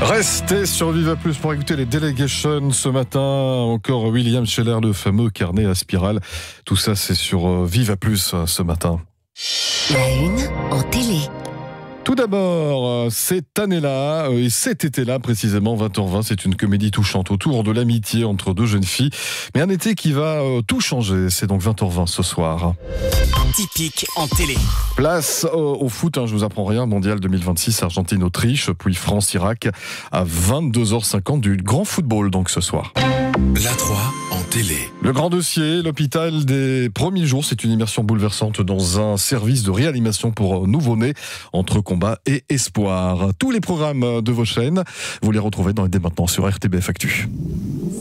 Restez sur Viva Plus pour écouter les Delegations ce matin. Encore William Scheller, le fameux carnet à spirale. Tout ça, c'est sur Viva Plus ce matin. La une en télé. Tout d'abord, cette année-là, et cet été-là précisément, 20h20, c'est une comédie touchante autour de l'amitié entre deux jeunes filles. Mais un été qui va tout changer, c'est donc 20h20 ce soir. Typique en télé. Place au foot, je vous apprends rien, mondial 2026, Argentine-Autriche, puis France-Irak, à 22h50 du grand football donc ce soir. La 3 en télé. Le grand dossier, l'hôpital des premiers jours, c'est une immersion bouleversante dans un service de réanimation pour nouveau-nés entre combat et espoir. Tous les programmes de vos chaînes, vous les retrouvez dès maintenant sur RTBF Actu.